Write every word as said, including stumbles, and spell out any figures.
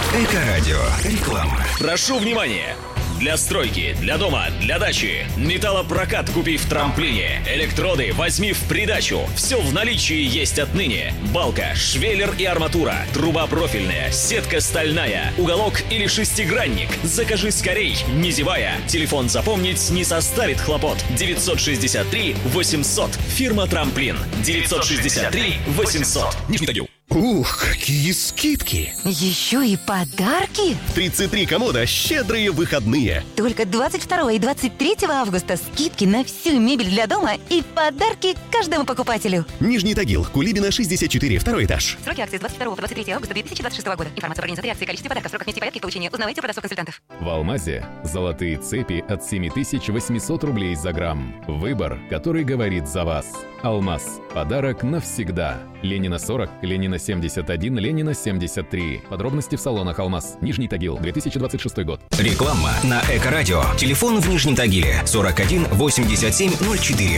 Эко-радио. Реклама. Прошу внимания! Для стройки, для дома, для дачи. Металлопрокат купи в трамплине. Электроды возьми в придачу. Все в наличии есть отныне. Балка, швеллер и арматура. Труба профильная, сетка стальная. Уголок или шестигранник. Закажи скорей, не зевая. Телефон запомнить не составит хлопот. девятьсот шестьдесят три восемьсот. Фирма Трамплин. девятьсот шестьдесят три восемьсот. Нижний Тагил. Ух, какие скидки! Еще и подарки! тридцать три комода щедрые выходные. Только двадцать второго и двадцать третьего августа скидки на всю мебель для дома и подарки каждому покупателю. Нижний Тагил, Кулибина, шестьдесят четыре, второй этаж. Сроки акции с двадцать второго по двадцать третьего августа две тысячи двадцать шестого года. Информация об организаторе акции, количестве подарков, сроках нести порядке и получения узнавайте у продавцов-консультантов. В Алмазе золотые цепи от семь тысяч восемьсот рублей за грамм. Выбор, который говорит за вас. Алмаз. Подарок навсегда. Ленина сорок, Ленина семьдесят один, Ленина семьдесят три. Подробности в салонах Алмаз. Нижний Тагил, две тысячи двадцать шестой год. Реклама на Эко-радио. Телефон в Нижнем Тагиле сорок один восемьдесят семь ноль четыре.